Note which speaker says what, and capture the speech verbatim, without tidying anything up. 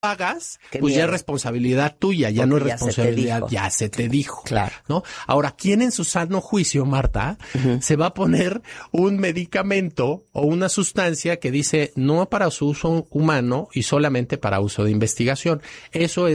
Speaker 1: hagas,
Speaker 2: Qué
Speaker 1: pues
Speaker 2: miedo.
Speaker 1: ya es responsabilidad tuya, ya
Speaker 2: Porque
Speaker 1: no es
Speaker 2: ya se te
Speaker 1: responsabilidad,
Speaker 2: dijo.
Speaker 1: ya se te dijo.
Speaker 2: Claro.
Speaker 1: ¿No? Ahora, ¿quién en su sano juicio, Marta, uh-huh. se va a poner un medicamento o una sustancia que dice no para su uso humano y solamente para uso de investigación? Eso es